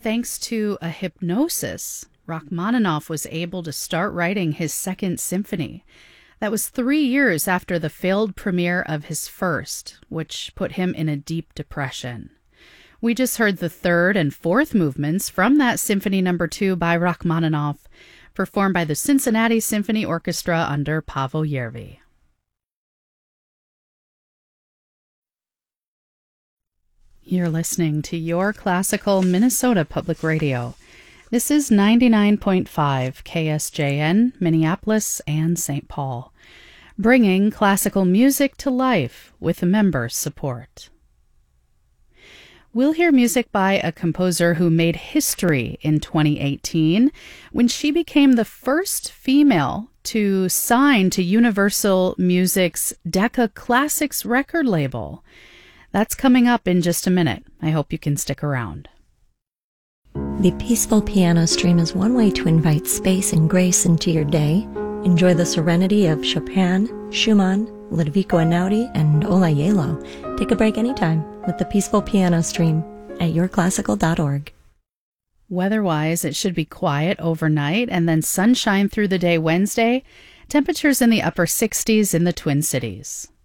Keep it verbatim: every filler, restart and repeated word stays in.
thanks to a hypnosis, Rachmaninoff was able to start writing his second symphony. That was three years after the failed premiere of his first, which put him in a deep depression. We just heard the third and fourth movements from that Symphony Number Two by Rachmaninoff, performed by the Cincinnati Symphony Orchestra under Pavel Järvi. You're listening to Your Classical Minnesota Public Radio. This is ninety-nine point five K S J N, Minneapolis and Saint Paul, bringing classical music to life with member support. We'll hear music by a composer who made history in twenty eighteen when she became the first female to sign to Universal Music's Decca Classics record label. That's coming up in just a minute. I hope you can stick around. The Peaceful Piano Stream is one way to invite space and grace into your day. Enjoy the serenity of Chopin, Schumann, Ludovico Einaudi, and Ola Yelo. Take a break anytime with the Peaceful Piano Stream at your classical dot org. Weather-wise, it should be quiet overnight and then sunshine through the day Wednesday. Temperatures in the upper sixties in the Twin Cities.